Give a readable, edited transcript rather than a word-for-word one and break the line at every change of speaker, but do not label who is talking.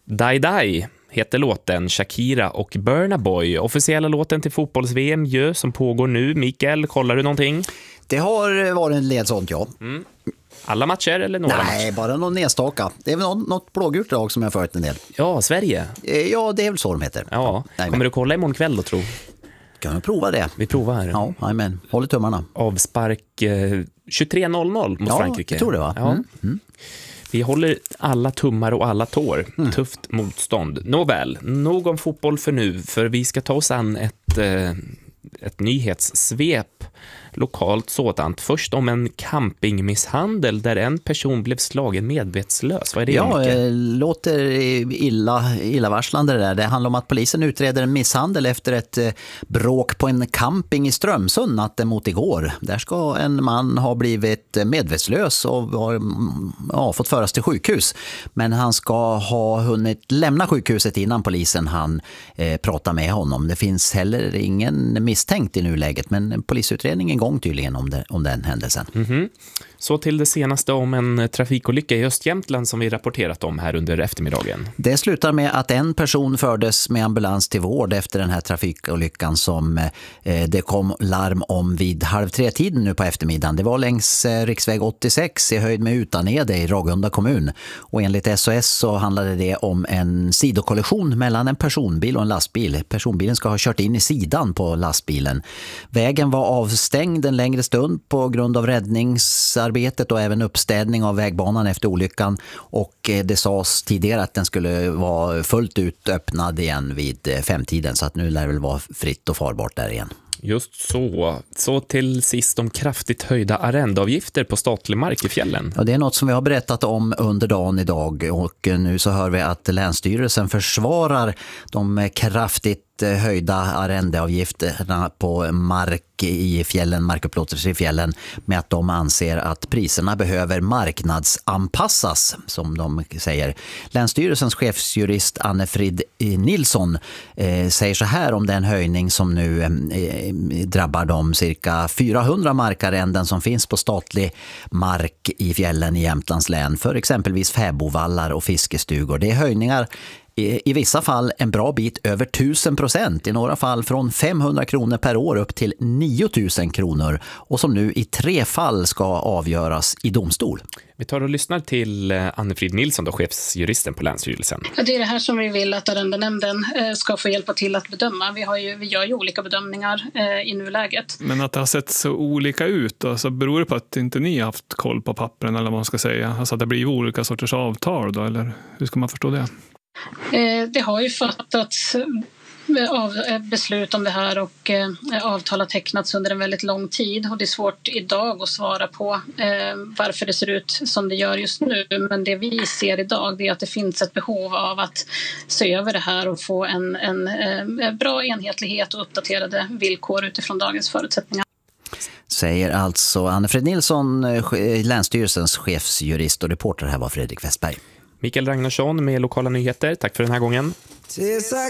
Die Die heter låten, Shakira och Burna Boy. Officiella låten till fotbolls-VM som pågår nu. Mikael, kollar du någonting?
Det har varit en del sånt, ja.
Alla matcher eller några matcher?
Nej, bara någon nedstaka. Det är väl något blågult lag som jag har följt en del.
Ja, Sverige.
Ja, det är väl så de heter.
Ja,
Nej,
kommer du kolla imorgon kväll då, tro?
Kan vi prova det?
Vi provar.
Ja, men håll tummarna.
Avspark 23:00 mot Frankrike.
Jag tror det, va?
Ja. Vi håller alla tummar och alla tår. Tufft motstånd. Nåväl, nog om fotboll för nu. För vi ska ta oss an ett nyhetssvep. Lokalt sådant. Först om en campingmisshandel där en person blev slagen medvetslös. Vad är det?
Ja, låter illavarslande det där. Det handlar om att polisen utreder en misshandel efter ett bråk på en camping i Strömsund natten mot igår. Där ska en man ha blivit medvetslös och har fått föras till sjukhus. Men han ska ha hunnit lämna sjukhuset innan polisen hann prata med honom. Det finns heller ingen misstänkt i nuläget, men polisutredningen gång tydligen om den händelsen.
Så till det senaste om en trafikolycka i Östjämtland som vi rapporterat om här under eftermiddagen.
Det slutar med att en person fördes med ambulans till vård efter den här trafikolyckan som det kom larm om vid 2:30 nu på eftermiddagen. Det var längs riksväg 86 i höjd med Utanede i Ragunda kommun. Och enligt SOS så handlade det om en sidokollision mellan en personbil och en lastbil. Personbilen ska ha kört in i sidan på lastbilen. Vägen var avstängd en längre stund på grund av räddningsarbetet och även uppstädning av vägbanan efter olyckan, och det sades tidigare att den skulle vara fullt ut öppnad igen vid 5-tiden, så att nu lär det väl vara fritt och farbart där igen.
Just så. Så till sist om kraftigt höjda arrendeavgifter på statlig mark i fjällen.
Ja, det är något som vi har berättat om under dagen idag, och nu så hör vi att Länsstyrelsen försvarar de kraftigt höjda arrendeavgifterna på mark i fjällen, markupplåtelser i fjällen, med att de anser att priserna behöver marknadsanpassas, som de säger. Länsstyrelsens chefsjurist Anne-Frid Nilsson säger så här om den höjning som nu drabbar de cirka 400 markarrenden som finns på statlig mark i fjällen i Jämtlands län för exempelvis fäbodvallar och fiskestugor. Det är höjningar i vissa fall en bra bit över 1000%, i några fall från 500 kronor per år upp till 9000 kronor, och som nu i 3 fall ska avgöras i domstol.
Vi tar och lyssnar till Anne-Frid Nilsson, då, chefsjuristen på Länsstyrelsen.
Det är det här som vi vill att arrendenämnden ska få hjälpa till att bedöma. Vi gör ju olika bedömningar i nuläget.
Men att det har sett så olika ut, alltså, beror det på att inte ni har haft koll på pappren, eller vad man ska säga? Alltså att det blir olika sorters avtal då, eller hur ska man förstå det?
Det har ju fattats beslut om det här, och avtal har tecknats under en väldigt lång tid, och det är svårt idag att svara på varför det ser ut som det gör just nu. Men det vi ser idag är att det finns ett behov av att se över det här och få en bra enhetlighet och uppdaterade villkor utifrån dagens förutsättningar.
Säger alltså Anne-Frid Nilsson, Länsstyrelsens chefsjurist, och reporter här var Fredrik Westberg.
Mikael Ragnarsson med Lokala Nyheter. Tack för den här gången.